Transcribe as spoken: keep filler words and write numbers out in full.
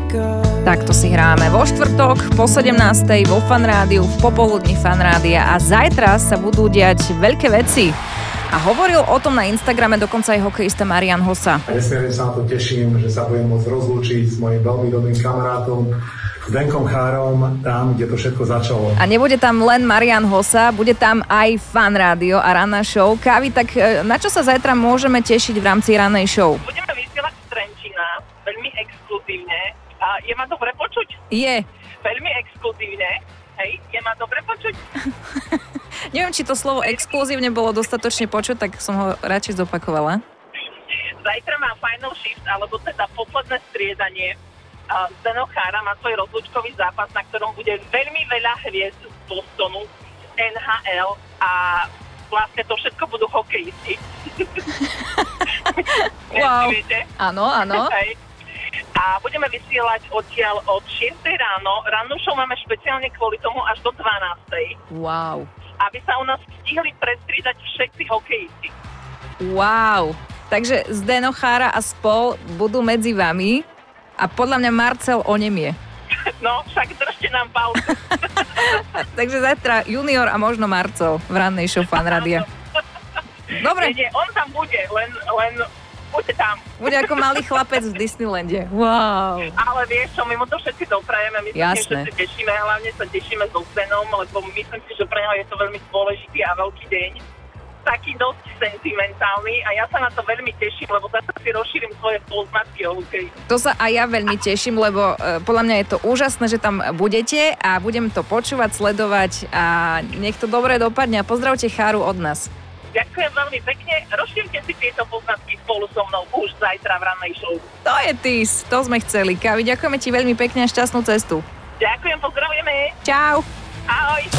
Takto si hráme vo štvrtok po sedemnástej vo Fan Rádiu, v popoludní Fan Rádia a zajtra sa budú diať veľké veci. A hovoril o tom na Instagrame dokonca aj hokejista Marian Hossa. Nesmierne sa na to teším, že sa budem môcť rozlúčiť s mojím veľmi dobrým kamarátom Zdenkom Chárom, tam, kde to všetko začalo. A nebude tam len Marian Hossa, bude tam aj Fan Rádio a ranná show. Kávi, tak na čo sa zajtra môžeme tešiť v rámci rannej show? Budeme vysielať z Trenčína, veľmi exkluzívne. A je ma dobre počuť? Je. Veľmi exkluzívne. Hej, je ma dobre počuť? Neviem, či to slovo exkluzívne bolo dostatočne počuť, tak som ho radšej zopakovala. Zajtra má final shift, alebo teda posledné striedanie. Zdeno Chára má svoj rozlúčkový zápas, na ktorom bude veľmi veľa hviezd z Bostonu, en há el a vlastne to všetko budú hokejisti. Wow. Viete? Áno, áno. Hej. A budeme vysielať odtiaľ od šiestej ráno. Rannú show máme špeciálne kvôli tomu až do dvanástej. Wow. Aby sa u nás stihli prestriedať všetci hokejisti. Wow. Takže Zdeno Chára a spol budú medzi vami a podľa mňa Marcel onemie. No, však držte nám pauzu. Takže zajtra Junior a možno Marcel v rannej show Fan Rádia. Dobre. Nie, nie, on tam bude, len, len bude tam. Bude ako malý chlapec v Disneylande. Wow. Ale vieš čo, my mu to všetci doprajeme, my sa všetci tešíme, hlavne sa tešíme so Zdenom, lebo myslím si, že pre neho je to veľmi dôležitý a veľký deň. Taký dosť sentimentálny a ja sa na to veľmi teším, lebo zase si rozšírim svoje poznatky o hokeji. To sa aj ja veľmi teším, lebo uh, podľa mňa je to úžasné, že tam budete a budem to počúvať, sledovať a nech to dobre dopadne a pozdravte Cháru od nás. Ďakujem veľmi pekne, rozšírte si tieto poznatky spolu so mnou už zajtra v rannej show. To je tís, to sme chceli. Kávi, ďakujeme ti veľmi pekne a šťastnú cestu. Ďakujem, pozdravujeme. Čau. Ahoj.